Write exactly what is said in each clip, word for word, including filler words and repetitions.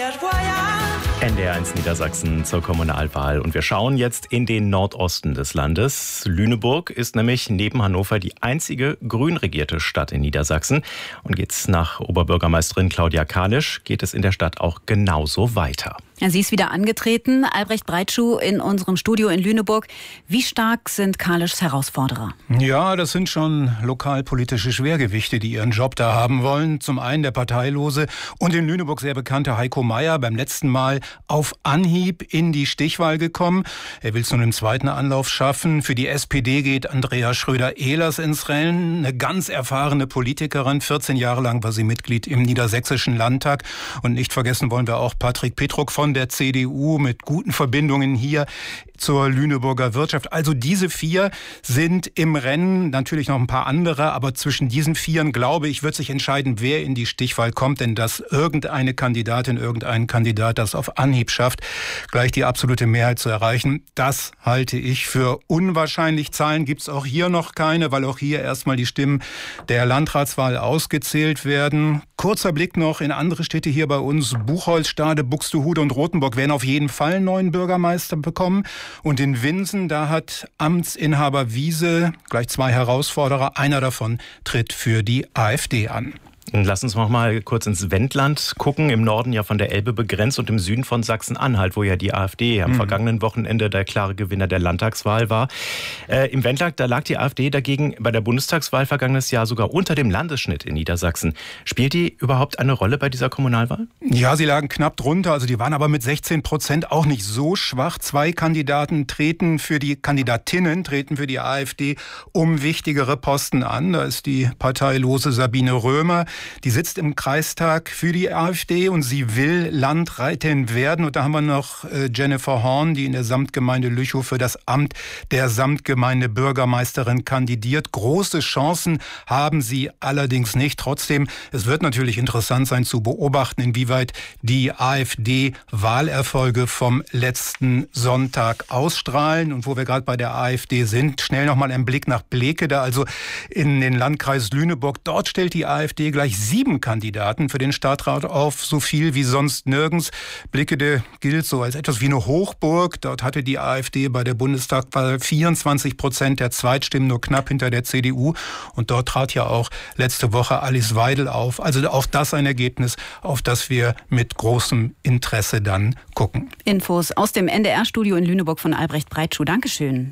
N D R eins Niedersachsen zur Kommunalwahl. Und wir schauen jetzt in den Nordosten des Landes. Lüneburg ist nämlich neben Hannover die einzige grün regierte Stadt in Niedersachsen. Und geht's nach Oberbürgermeisterin Claudia Kalisch, geht es in der Stadt auch genauso weiter. Ja, sie ist wieder angetreten. Albrecht Breitschuh in unserem Studio in Lüneburg. Wie stark sind Kalischs Herausforderer? Ja, das sind schon lokalpolitische Schwergewichte, die ihren Job da haben wollen. Zum einen der Parteilose und in Lüneburg sehr bekannte Heiko Mayer, beim letzten Mal auf Anhieb in die Stichwahl gekommen. Er will es nun im zweiten Anlauf schaffen. Für die S P D geht Andrea Schröder-Ehlers ins Rennen. Eine ganz erfahrene Politikerin. vierzehn Jahre lang war sie Mitglied im Niedersächsischen Landtag. Und nicht vergessen wollen wir auch Patrick Petruk von der C D U mit guten Verbindungen hier zur Lüneburger Wirtschaft. Also diese vier sind im Rennen, natürlich noch ein paar andere, aber zwischen diesen vieren, glaube ich, wird sich entscheiden, wer in die Stichwahl kommt, denn dass irgendeine Kandidatin, irgendein Kandidat das auf Anhieb schafft, gleich die absolute Mehrheit zu erreichen, das halte ich für unwahrscheinlich. Zahlen gibt es auch hier noch keine, weil auch hier erstmal die Stimmen der Landratswahl ausgezählt werden. Kurzer Blick noch in andere Städte hier bei uns. Buchholz, Stade, Buxtehude und Rothenburg werden auf jeden Fall einen neuen Bürgermeister bekommen. Und in Winsen, da hat Amtsinhaber Wiese gleich zwei Herausforderer. Einer davon tritt für die AfD an. Lass uns noch mal kurz ins Wendland gucken. Im Norden ja von der Elbe begrenzt und im Süden von Sachsen-Anhalt, wo ja die AfD am mhm. vergangenen Wochenende der klare Gewinner der Landtagswahl war. Äh, Im Wendland, da lag die AfD dagegen bei der Bundestagswahl vergangenes Jahr sogar unter dem Landesschnitt in Niedersachsen. Spielt die überhaupt eine Rolle bei dieser Kommunalwahl? Ja, sie lagen knapp drunter. Also die waren aber mit sechzehn Prozent auch nicht so schwach. Zwei Kandidaten treten für die Kandidatinnen treten für die AfD um wichtigere Posten an. Da ist die parteilose Sabine Römer. Die sitzt im Kreistag für die AfD und sie will Landrätin werden. Und da haben wir noch äh, Jennifer Horn, die in der Samtgemeinde Lüchow für das Amt der Samtgemeinde Bürgermeisterin kandidiert. Große Chancen haben sie allerdings nicht. Trotzdem, es wird natürlich interessant sein zu beobachten, inwieweit die AfD-Wahlerfolge vom letzten Sonntag ausstrahlen. Und wo wir gerade bei der AfD sind, schnell nochmal ein Blick nach Blekede, also in den Landkreis Lüneburg. Dort stellt die AfD gleich sieben Kandidaten für den Stadtrat auf, so viel wie sonst nirgends. Blekede gilt so als etwas wie eine Hochburg. Dort hatte die AfD bei der Bundestagswahl vierundzwanzig Prozent der Zweitstimmen, nur knapp hinter der C D U. Und dort trat ja auch letzte Woche Alice Weidel auf. Also auch das ein Ergebnis, auf das wir mit großem Interesse dann gucken. Infos aus dem N D R-Studio in Lüneburg von Albrecht Breitschuh. Dankeschön.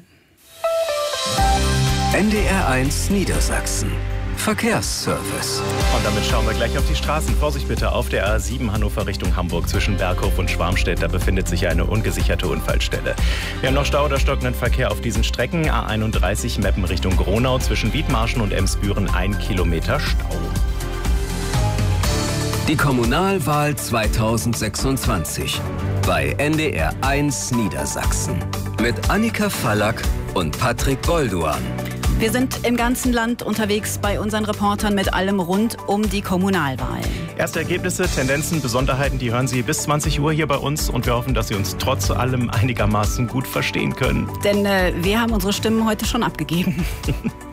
N D R eins Niedersachsen. Verkehrsservice. Und damit schauen wir gleich auf die Straßen. Vorsicht bitte auf der A sieben Hannover Richtung Hamburg zwischen Berghof und Schwarmstedt. Da befindet sich eine ungesicherte Unfallstelle. Wir haben noch Stau oder stockenden Verkehr auf diesen Strecken. A einunddreißig Meppen Richtung Gronau zwischen Wiedmarschen und Emsbüren ein Kilometer Stau. Die Kommunalwahl zweitausendsechsundzwanzig bei N D R eins Niedersachsen mit Annika Fallack und Patrick Bolduan. Wir sind im ganzen Land unterwegs bei unseren Reportern mit allem rund um die Kommunalwahl. Erste Ergebnisse, Tendenzen, Besonderheiten, die hören Sie bis zwanzig Uhr hier bei uns. Und wir hoffen, dass Sie uns trotz allem einigermaßen gut verstehen können. Denn äh, wir haben unsere Stimmen heute schon abgegeben.